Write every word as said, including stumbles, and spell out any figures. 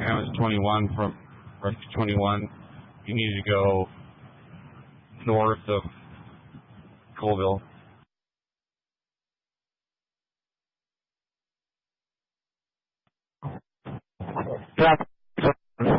Ambulance twenty-one from Rescue twenty-one. You need to go north of Colville. Drop.